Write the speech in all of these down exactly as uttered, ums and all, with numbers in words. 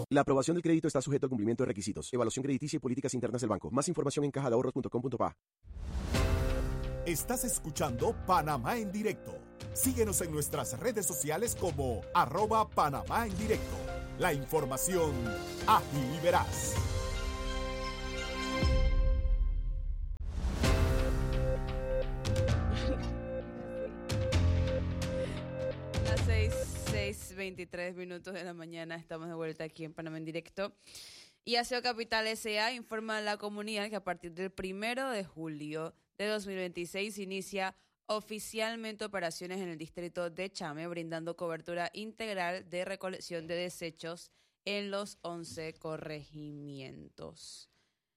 La aprobación del crédito está sujeto al cumplimiento de requisitos, evaluación crediticia y políticas internas del banco. Más información en caja de ahorros punto com punto pa. Estás escuchando Panamá en Directo. Síguenos en nuestras redes sociales como arroba Panamá en Directo. La información ágil y veraz. Las seis, seis, veintitrés minutos de la mañana estamos de vuelta aquí en Panamá en Directo. Y Aseo Capital S A informa a la comunidad que a partir del primero de julio de dos mil veintiséis inicia oficialmente operaciones en el distrito de Chame, brindando cobertura integral de recolección de desechos en los once corregimientos.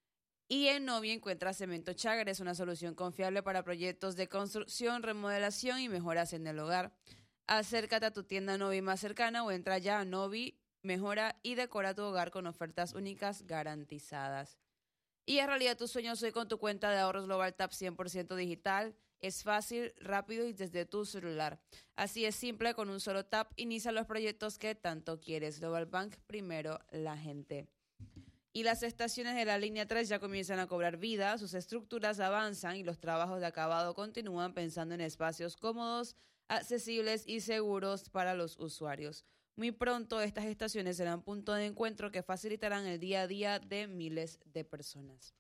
Y en Novia encuentra Cemento Chagres, una solución confiable para proyectos de construcción, remodelación y mejoras en el hogar. Acércate a tu tienda Novi más cercana o entra ya a Novi, mejora y decora tu hogar con ofertas únicas garantizadas. Y en realidad tus sueños hoy con tu cuenta de ahorros Global Tap cien por ciento digital. Es fácil, rápido y desde tu celular. Así es simple, con un solo tap inicia los proyectos que tanto quieres. Global Bank, primero la gente. Y las estaciones de la línea tres ya comienzan a cobrar vida, sus estructuras avanzan y los trabajos de acabado continúan pensando en espacios cómodos, accesibles y seguros para los usuarios. Muy pronto estas estaciones serán punto de encuentro que facilitarán el día a día de miles de personas.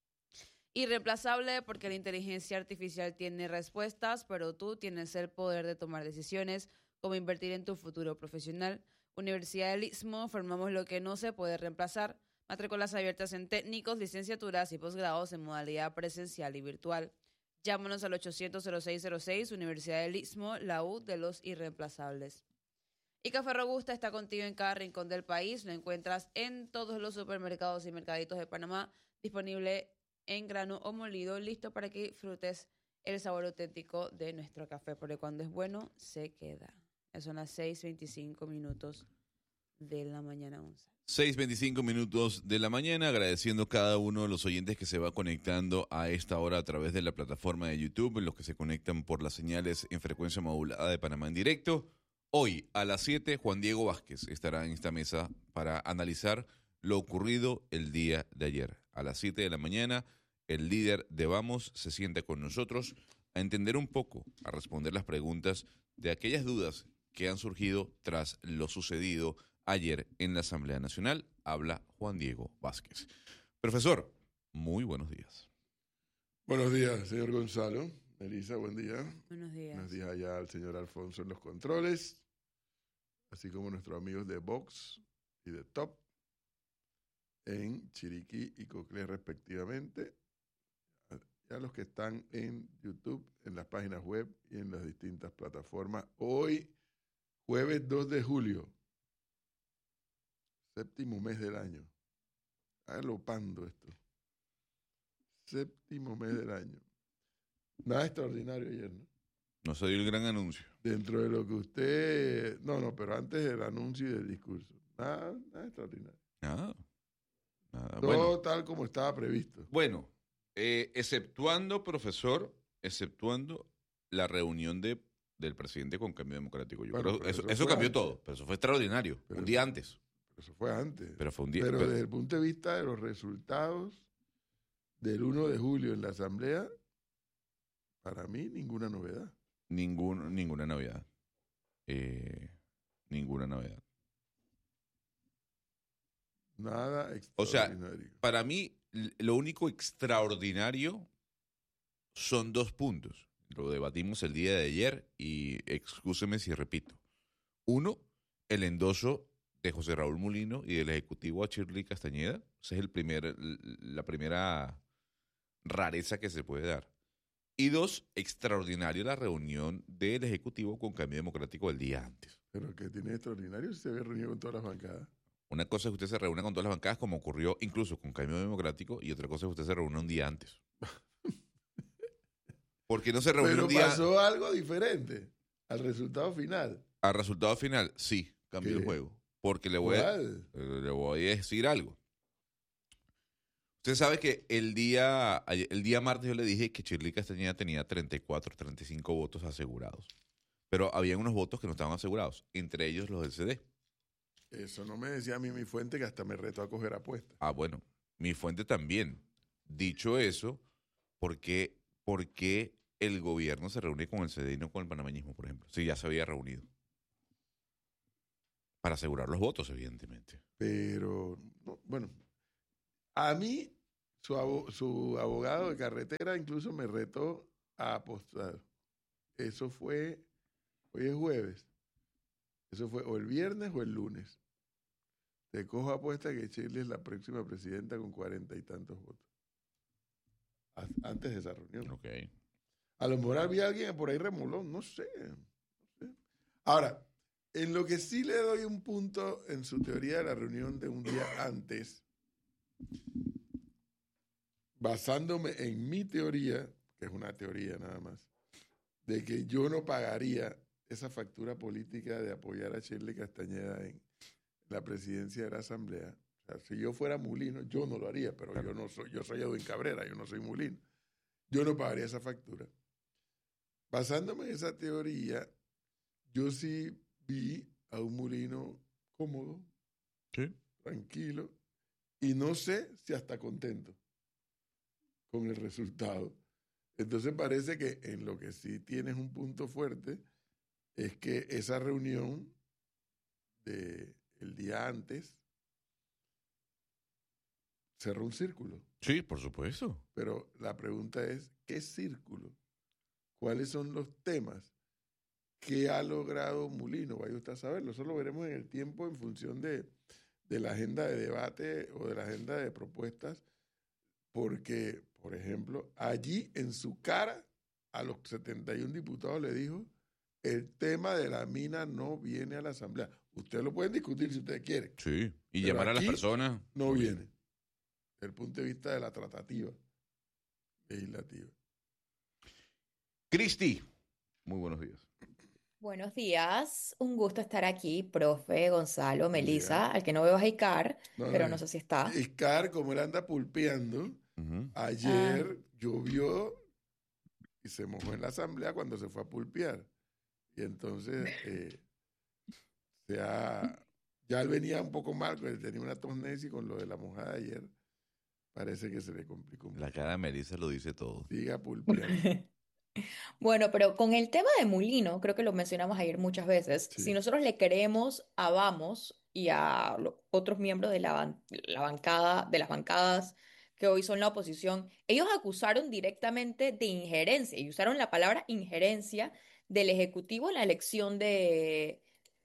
Irreemplazable porque la inteligencia artificial tiene respuestas, pero tú tienes el poder de tomar decisiones, como invertir en tu futuro profesional. Universidad del Istmo, formamos lo que no se puede reemplazar. Matrículas abiertas en técnicos, licenciaturas y posgrados en modalidad presencial y virtual. Llámanos al ochocientos cero seis cero seis, Universidad del Istmo, la U de los irreemplazables. Y Café Robusta está contigo en cada rincón del país. Lo encuentras en todos los supermercados y mercaditos de Panamá, disponible en grano o molido, listo para que disfrutes el sabor auténtico de nuestro café, porque cuando es bueno, se queda. Son las seis veinticinco minutos de la mañana once. seis veinticinco minutos de la mañana, agradeciendo a cada uno de los oyentes que se va conectando a esta hora a través de la plataforma de YouTube, los que se conectan por las señales en frecuencia modulada de Panamá en Directo. Hoy, a las siete, Juan Diego Vázquez estará en esta mesa para analizar lo ocurrido el día de ayer. A las siete de la mañana, el líder de Vamos se sienta con nosotros a entender un poco, a responder las preguntas de aquellas dudas que han surgido tras lo sucedido ayer en la Asamblea Nacional. Habla Juan Diego Vázquez. Profesor, muy buenos días. Buenos días, señor Gonzalo. Elisa, buen día. Buenos días. Buenos días allá al señor Alfonso en los controles, así como nuestros amigos de Vox y de Top en Chiriquí y Coclé respectivamente. Ya los que están en YouTube, en las páginas web y en las distintas plataformas. Hoy, jueves dos de julio, séptimo mes del año. Alopando esto. Séptimo mes del año. Nada extraordinario ayer, ¿no? No se dio el gran anuncio. Dentro de lo que usted... No, no, pero antes del anuncio y del discurso. Nada, nada extraordinario. Nada. Nada. Todo Bueno, tal como estaba previsto. bueno eh, exceptuando, profesor, exceptuando la reunión de, del presidente con Cambio Democrático. Yo Bueno, creo pero eso, eso eso fue cambió antes. todo, pero eso fue extraordinario. Pero un eso- día antes. Pero eso fue antes. Pero fue un día. Pero pero- desde el punto de vista de los resultados del uno de julio en la Asamblea, para mí ninguna novedad. Ningún, ninguna novedad. Eh, ninguna novedad. Nada O sea, extraordinario. Para mí, l- lo único extraordinario son dos puntos. Lo debatimos el día de ayer y excúseme si repito. Uno, el endoso de José Raúl Mulino y del Ejecutivo a Shirley Castañeda. Esa es el primer, l- la primera rareza que se puede dar. Y dos, extraordinario la reunión del Ejecutivo con Cambio Democrático el día antes. Pero que tiene extraordinario si se había reunido con todas las bancadas. Una cosa es que usted se reúna con todas las bancadas, como ocurrió incluso con Cambio Democrático, y otra cosa es que usted se reúna un día antes. Porque no se reunió Pero un día pasó algo diferente al resultado final. al resultado final. Sí, cambió ¿Qué? el juego. Porque le voy, a, ¿Cuál? eh, le voy a decir algo. Usted sabe que el día, ayer- el día martes yo le dije que Shirley Castañeda tenía treinta y cuatro, treinta y cinco votos asegurados. Pero había unos votos que no estaban asegurados, entre ellos los del C D. Eso no me decía a mí mi fuente, que hasta me retó a coger apuestas. Ah, bueno, mi fuente también. Dicho eso, ¿por qué, por qué el gobierno se reúne con el C D I y no con el panameñismo, por ejemplo? Si ya se había reunido. Para asegurar los votos, evidentemente. Pero, no, bueno, a mí, su, abo- su abogado de carretera incluso me retó a apostar. Eso fue, hoy es jueves. Eso fue o el viernes o el lunes. Te cojo apuesta que Shirley es la próxima presidenta con cuarenta y tantos votos. A- Antes de esa reunión. Ok. A lo mejor había alguien por ahí remolón, no sé, no sé. Ahora, en lo que sí le doy un punto en su teoría de la reunión de un día antes, basándome en mi teoría, que es una teoría nada más, de que yo no pagaría esa factura política de apoyar a Shirley Castañeda en la presidencia de la Asamblea. O sea, si yo fuera Mulino, yo no lo haría, pero yo no soy, yo soy Edwin Cabrera, yo no soy Mulino. Yo no pagaría esa factura. Basándome en esa teoría, yo sí vi a un Mulino cómodo, Sí. tranquilo, y no sé si hasta contento con el resultado. Entonces parece que en lo que sí tienes un punto fuerte es que esa reunión de el día antes cerró un círculo. Sí, por supuesto. Pero la pregunta es, ¿qué círculo? ¿Cuáles son los temas que ha logrado Mulino? Vaya usted a saberlo. Eso lo veremos en el tiempo en función de, de la agenda de debate o de la agenda de propuestas, porque, por ejemplo, allí en su cara a los setenta y uno diputados le dijo, el tema de la mina no viene a la Asamblea. Ustedes lo pueden discutir si ustedes quieren. Sí. Y Pero llamar a las aquí personas. No viene. Desde el punto de vista de la tratativa legislativa. Cristi, muy buenos días. Buenos días, un gusto estar aquí, profe, Gonzalo, Buen Melisa, día. al que no veo es a Icar, No, pero no, no sé si está. Iscar, como él anda pulpeando, Ujú. ayer llovió y se mojó en la asamblea cuando se fue a pulpear. Y entonces eh, se ha- ya él venía un poco mal, porque tenía una tos necia y con lo de la mojada de ayer parece que se le complicó un La poco. cara de Melissa lo dice todo. Siga pulpeando. Bueno, pero con el tema de Mulino, creo que lo mencionamos ayer muchas veces, Sí. si nosotros le creemos a Vamos y a los otros miembros de la, ban- la bancada, de las bancadas que hoy son la oposición, ellos acusaron directamente de injerencia y usaron la palabra injerencia del Ejecutivo en la elección de,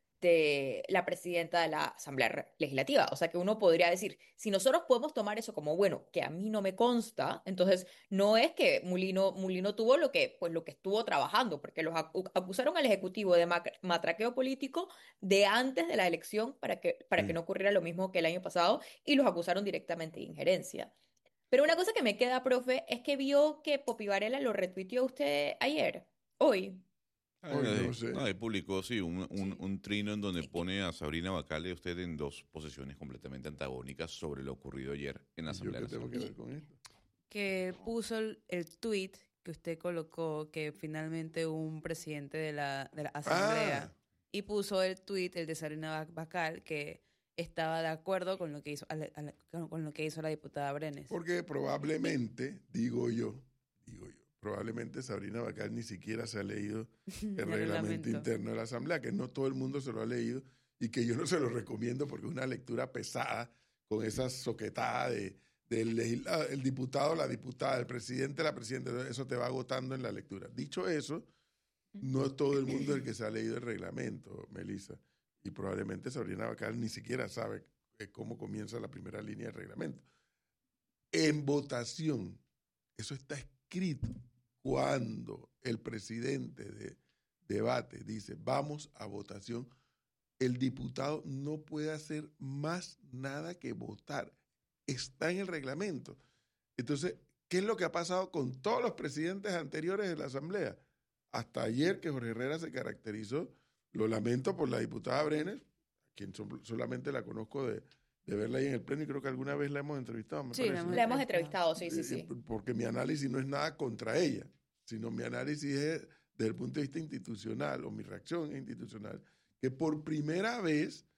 de la presidenta de la Asamblea Re- Legislativa. O sea que uno podría decir, si nosotros podemos tomar eso como, bueno, que a mí no me consta, entonces no es que Mulino, Mulino tuvo lo que, pues, lo que estuvo trabajando, porque los acu- acusaron al Ejecutivo de mac- matraqueo político de antes de la elección para que, para que Sí. no ocurriera lo mismo que el año pasado y los acusaron directamente de injerencia. Pero una cosa que me queda, profe, es que vio que Popi Varela lo retuiteó usted ayer, hoy. Hoy Ahí, no sé. ahí publicó, sí, un, un, Sí. un trino en donde Sí. pone a Sabrina Bacale y usted en dos posiciones completamente antagónicas sobre lo ocurrido ayer en la ¿Y yo Asamblea qué tengo que Nacional. ver con esto? Que puso el, el tweet que usted colocó que finalmente un presidente de la, de la asamblea Ah, y puso el tweet, el de Sabrina Bacal, que estaba de acuerdo con lo que hizo, a la- a la- con, con lo que hizo la diputada Brenes. porque probablemente, digo yo, digo yo, probablemente Sabrina Bacal ni siquiera se ha leído el El reglamento reglamento. interno de la Asamblea, que no todo el mundo se lo ha leído y que yo no se lo recomiendo porque es una lectura pesada con esa soquetada de, del legisla- el diputado, la diputada, el presidente, la presidenta, eso te va agotando en la lectura. Dicho eso, no es todo el mundo el que se ha leído el reglamento, Melissa, y probablemente Sabrina Bacal ni siquiera sabe eh, cómo comienza la primera línea del reglamento. En votación, eso está escrito. Cuando el presidente de debate dice vamos a votación, el diputado no puede hacer más nada que votar. Está en el reglamento. Entonces, ¿qué es lo que ha pasado con todos los presidentes anteriores de la Asamblea? Hasta ayer que Jorge Herrera se caracterizó, lo lamento por la diputada Brenes, quien sol- solamente la conozco de, de verla ahí en el pleno y creo que alguna vez la hemos entrevistado, me Sí, la parece. hemos La hemos entrevistado. entrevistado, sí, sí, Eh, sí. Porque mi análisis no es nada contra ella, sino mi análisis es desde el punto de vista institucional, o mi reacción es institucional, que por primera vez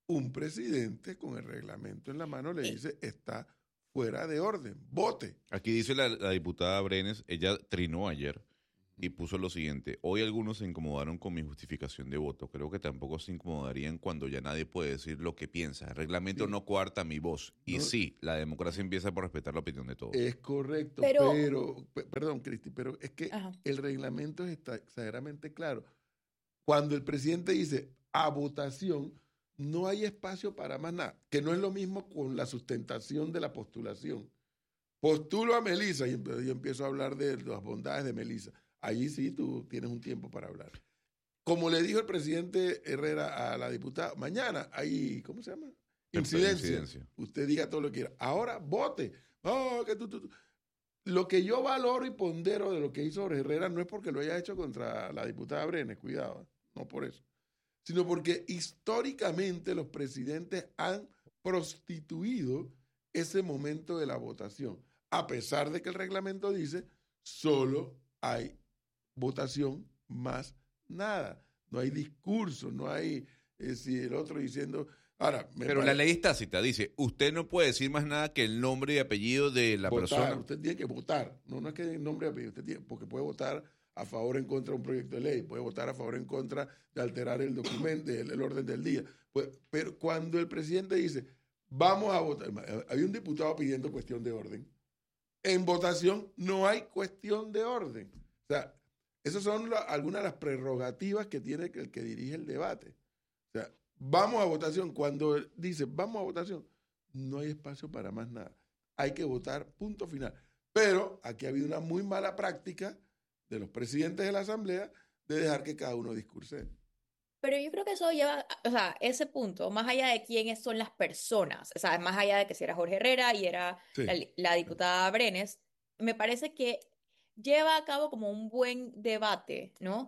un presidente con el reglamento en la mano le Y- dice, está fuera de orden, vote. Aquí dice la, la diputada Brenes, ella trinó ayer y puso lo siguiente: hoy algunos se incomodaron con mi justificación de voto. Creo que tampoco se incomodarían cuando ya nadie puede decir lo que piensa. El reglamento Sí. no coarta mi voz. Y No. sí, la democracia empieza por respetar la opinión de todos. Es correcto, Pero- pero, pe- perdón, Cristi, pero es que Ajá. el reglamento está exageradamente claro. Cuando el presidente dice a votación, no hay espacio para más nada, que no es lo mismo con la sustentación de la postulación. Postulo a Melissa y empe- yo empiezo a hablar de las bondades de Melissa. Allí sí tú tienes un tiempo para hablar. Como le dijo el presidente Herrera a la diputada, mañana hay, ¿cómo se llama? Incidencia. Incidencia. Usted diga todo lo que quiera. Ahora vote. Oh, que tú, tú, tú. Lo que yo valoro y pondero de lo que hizo Jorge Herrera no es porque lo haya hecho contra la diputada Brenes, cuidado, no por eso, sino porque históricamente los presidentes han prostituido ese momento de la votación, a pesar de que el reglamento dice solo hay votación más nada, no hay discurso, no hay eh, si el otro diciendo. Ahora, me Pero la parece- ley es tácita, dice, usted no puede decir más nada que el nombre y apellido de la votar, persona. usted tiene que votar, no, no es que el nombre y apellido, usted tiene, porque puede votar a favor o en contra de un proyecto de ley, puede votar a favor o en contra de alterar el documento, el, el orden del día. Pues, pero cuando el presidente dice, vamos a votar, había un diputado pidiendo cuestión de orden. En votación no hay cuestión de orden. O sea, esas son la- algunas de las prerrogativas que tiene el que dirige el debate. O sea, vamos a votación. Cuando él dice vamos a votación, no hay espacio para más nada. Hay que votar, punto final. Pero aquí ha habido una muy mala práctica de los presidentes de la Asamblea de dejar que cada uno discurse. Pero yo creo que eso lleva, o sea, ese punto, más allá de quiénes son las personas, o sea, más allá de que si era Jorge Herrera y era Sí. la, la diputada Brenes, me parece que lleva a cabo como un buen debate, ¿no?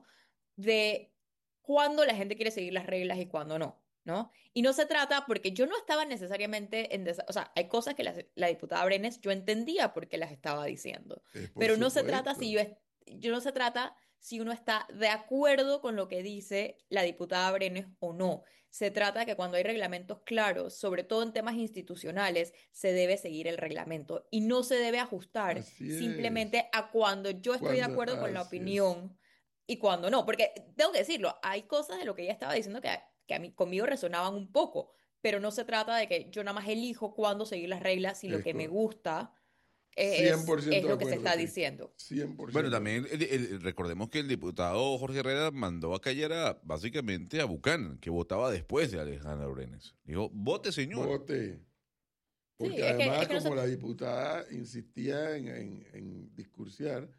De cuándo la gente quiere seguir las reglas y cuándo no, ¿no? Y no se trata, porque yo no estaba necesariamente en, desa- o sea, hay cosas que la, la diputada Brenes yo entendía por qué las estaba diciendo. Eh, por Pero no se trata supuesto. si yo, es- yo no se trata si uno está de acuerdo con lo que dice la diputada Brenes o no. Se trata que cuando hay reglamentos claros, sobre todo en temas institucionales, se debe seguir el reglamento y no se debe ajustar Así es. simplemente a cuando yo estoy de Cuando- acuerdo con la así es. opinión y cuando no. Porque tengo que decirlo, hay cosas de lo que ella estaba diciendo que, que a mí, conmigo resonaban un poco, pero no se trata de que yo nada más elijo cuándo seguir las reglas y lo Es que me correcto. gusta es, cien por ciento es de lo que se acuerdo, está Cristi. diciendo. cien por ciento. Bueno, también el- el- recordemos que el diputado Jorge Herrera mandó a callar a, básicamente a Buchanan, que votaba después de Alejandra Brenes. Dijo, vote señor. Vote. Porque Sí, es que- además, es que no como se- la diputada insistía en, en, en discursiar,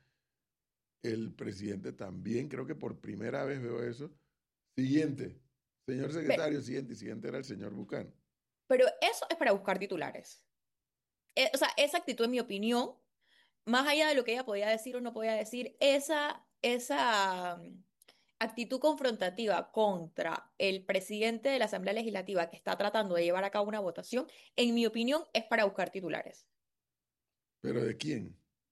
el presidente también, creo que por primera vez veo eso. Siguiente, señor secretario, siguiente, y siguiente era el señor Buchan. Pero eso es para buscar titulares. Eh, o sea, esa actitud, en mi opinión, más allá de lo que ella podía decir o no podía decir, esa, esa mm, actitud confrontativa contra el presidente de la Asamblea Legislativa que está tratando de llevar a cabo una votación, en mi opinión, es para buscar titulares. ¿Pero de quién?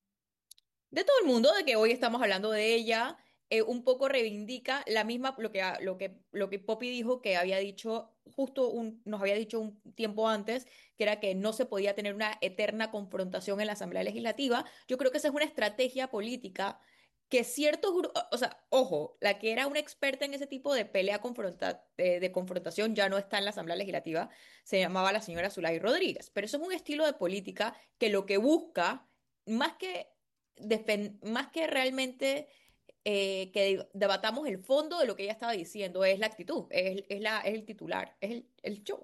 De todo el mundo, de que hoy estamos hablando de ella, eh, un poco reivindica la misma, lo que, lo que, lo que Poppy dijo que había dicho, justo un, nos había dicho un tiempo antes, que era que no se podía tener una eterna confrontación en la Asamblea Legislativa. Yo creo que esa es una estrategia política que ciertos grupos, o sea, ojo, la que era una experta en ese tipo de pelea confronta, de, de confrontación ya no está en la Asamblea Legislativa, se llamaba la señora Zulay Rodríguez, pero eso es un estilo de política que lo que busca, más que defen- más que realmente eh, que debatamos el fondo de lo que ella estaba diciendo, es la actitud, es, es, la, es el titular, es el, el show.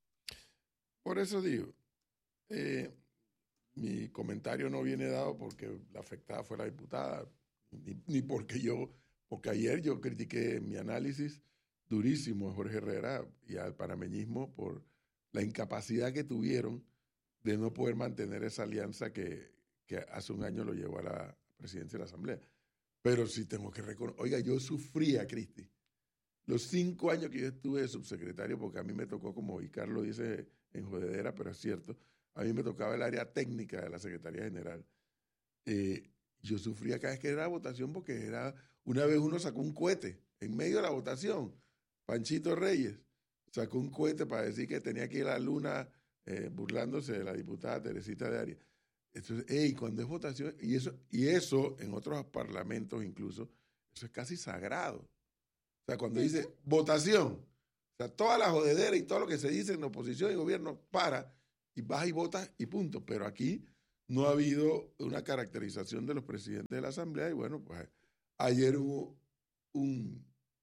Por eso digo, eh, mi comentario no viene dado porque la afectada fue la diputada, ni, ni porque yo, porque ayer yo critiqué mi análisis durísimo a Jorge Herrera y al panameñismo por la incapacidad que tuvieron de no poder mantener esa alianza que, que hace un año lo llevó a la presidencia de la Asamblea. Pero sí tengo que reconocer, oiga, yo sufría, Cristi, los cinco años que yo estuve de subsecretario, porque a mí me tocó, como y Carlos dice en jodedera, pero es cierto, a mí me tocaba el área técnica de la Secretaría General. Eh, yo sufría cada vez que era votación porque era, una vez uno sacó un cohete en medio de la votación, Panchito Reyes, sacó un cohete para decir que tenía que ir a la luna eh, burlándose de la diputada Teresita de Arias. Entonces, hey, cuando es votación, y eso, y eso en otros parlamentos incluso, eso es casi sagrado. O sea, cuando dice votación, o sea, toda la jodedera y todo lo que se dice en oposición y gobierno para, y vas y votas y punto. Pero aquí no ha habido una caracterización de los presidentes de la Asamblea y bueno, pues ayer hubo un,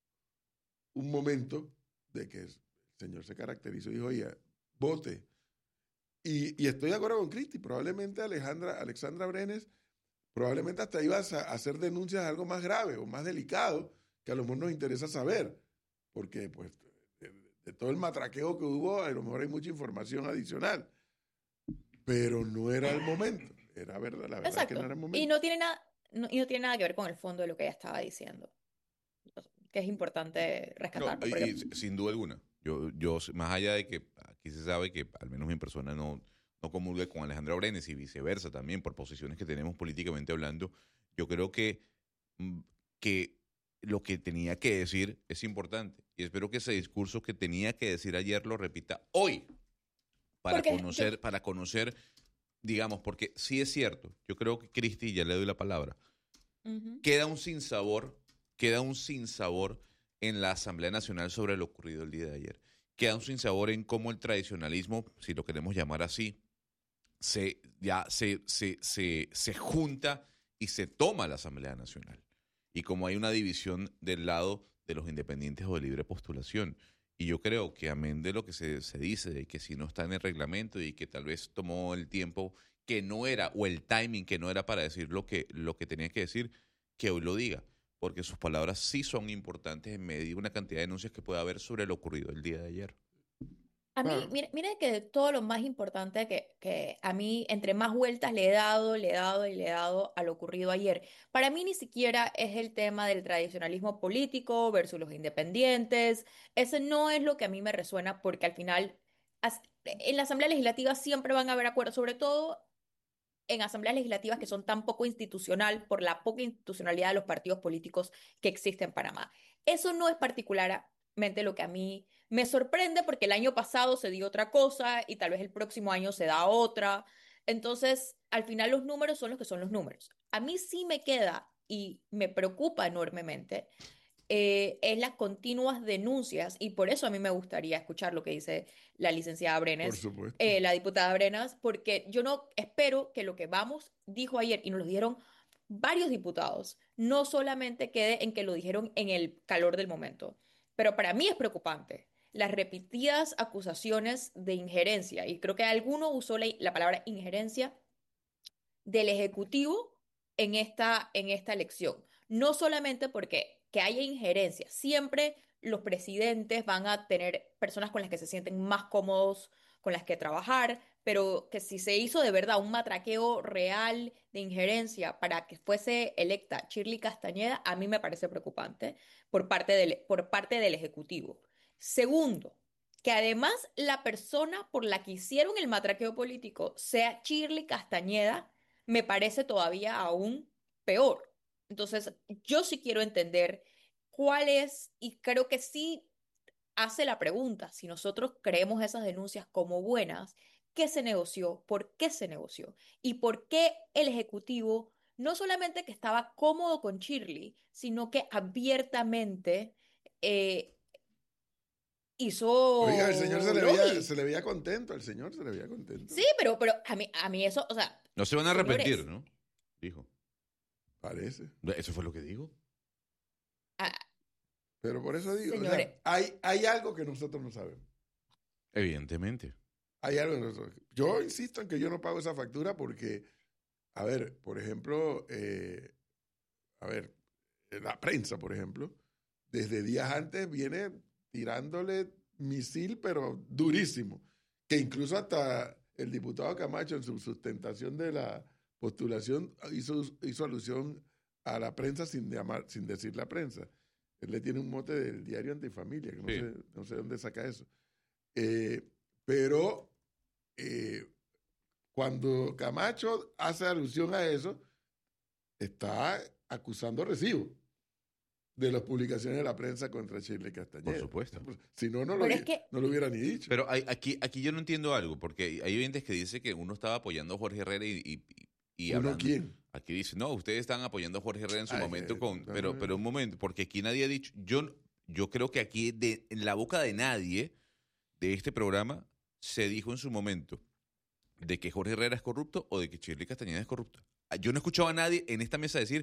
un momento de que el señor se caracterizó y dijo, oye, vote. Y, y estoy de acuerdo con Cristi, probablemente Alejandra, Alexandra Brenes, probablemente hasta iba a hacer denuncias de algo más grave o más delicado, que a lo mejor nos interesa saber, porque pues de, de todo el matraqueo que hubo, a lo mejor hay mucha información adicional, pero no era el momento, era verdad, la verdad Exacto. que no era el momento. Y no tiene nada, no, y no tiene nada que ver con el fondo de lo que ella estaba diciendo, que es importante rescatarlo. No, y, porque... y sin duda alguna. Yo, yo, más allá de que aquí se sabe que al menos mi persona no, no comulga con Alejandra Brenes y viceversa también por posiciones que tenemos políticamente hablando, yo creo que, que lo que tenía que decir es importante. Y espero que ese discurso que tenía que decir ayer lo repita hoy para Porque conocer, yo- para conocer, digamos, porque sí es cierto, yo creo que Cristi, ya le doy la palabra, Ujú. queda un sinsabor, queda un sinsabor en la Asamblea Nacional sobre lo ocurrido el día de ayer. Queda un sinsabor en cómo el tradicionalismo, si lo queremos llamar así, se, ya se, se, se, se junta y se toma la Asamblea Nacional. Y como hay una división del lado de los independientes o de libre postulación. Y yo creo que amén de lo que se, se dice, de que si no está en el reglamento y que tal vez tomó el tiempo que no era, o el timing que no era para decir lo que, lo que tenía que decir, que hoy lo diga. Porque sus palabras sí son importantes en medio de una cantidad de denuncias que puede haber sobre lo ocurrido el día de ayer. A mí, Claro. mire, mire que de todo lo más importante que, que a mí, entre más vueltas le he dado, le he dado y le he dado a lo ocurrido ayer, para mí ni siquiera es el tema del tradicionalismo político versus los independientes. Ese no es lo que a mí me resuena porque al final, as- en la Asamblea Legislativa siempre van a haber acuerdos, sobre todo en asambleas legislativas que son tan poco institucional por la poca institucionalidad de los partidos políticos que existen en Panamá. Eso no es particularmente lo que a mí me sorprende porque el año pasado se dio otra cosa y tal vez el próximo año se da otra. Entonces, al final los números son los que son los números. A mí sí me queda y me preocupa enormemente eh, es las continuas denuncias y por eso a mí me gustaría escuchar lo que dice la licenciada Por Brenes, supuesto. eh, la diputada Brenas, porque yo no espero que lo que vamos dijo ayer y nos lo dijeron varios diputados, no solamente quede en que lo dijeron en el calor del momento, pero para mí es preocupante las repetidas acusaciones de injerencia y creo que alguno usó la, la palabra injerencia del Ejecutivo en esta, en esta elección. No solamente porque que haya injerencia, siempre los presidentes van a tener personas con las que se sienten más cómodos, con las que trabajar, pero que si se hizo de verdad un matraqueo real de injerencia para que fuese electa Shirley Castañeda, a mí me parece preocupante por parte del, por parte del Ejecutivo. Segundo, que además la persona por la que hicieron el matraqueo político sea Shirley Castañeda, me parece todavía aún peor. Entonces, yo sí quiero entender cuál es, y creo que sí hace la pregunta, si nosotros creemos esas denuncias como buenas, ¿qué se negoció? ¿Por qué se negoció? ¿Y por qué el Ejecutivo no solamente que estaba cómodo con Shirley, sino que abiertamente eh, Oiga, el señor se hizo le veía, lobby? se le veía contento, el señor se le veía contento. Sí, pero, pero a mí, a mí eso, o sea, No se van a señores, arrepentir, ¿no? Dijo. Parece. Eso fue lo que dijo. ah, Pero por eso digo, o sea, señores, hay, hay algo que nosotros no sabemos. Evidentemente. Hay algo que nosotros. Yo insisto en que yo no pago esa factura porque, a ver, por ejemplo, eh, a ver, la prensa, por ejemplo, desde días antes viene tirándole misil, pero durísimo. Que incluso hasta el diputado Camacho en su sustentación de la postulación hizo, hizo alusión a la prensa sin, llamar, sin decir la prensa. Él le tiene un mote del diario Antifamilia, que no, Sí. sé, no sé dónde saca eso. Eh, pero eh, cuando Camacho hace alusión a eso, está acusando recibo. de las publicaciones de la prensa contra Shirley Castañeda. Por supuesto. Si no, no lo, Pero hubi- es que- no lo hubiera ni dicho. Pero hay- aquí, aquí yo no entiendo algo, porque hay oyentes que dicen que uno estaba apoyando a Jorge Herrera y, y, y ¿Uno hablando. quién? Aquí dice, no, ustedes están apoyando a Jorge Herrera en su Ay, momento eh, con. no, Pero, no, pero un no. momento, porque aquí nadie ha dicho. Yo, yo creo que aquí, de, en la boca de nadie de este programa, se dijo en su momento de que Jorge Herrera es corrupto o de que Shirley Castañeda es corrupta. Yo no he escuchado a nadie en esta mesa decir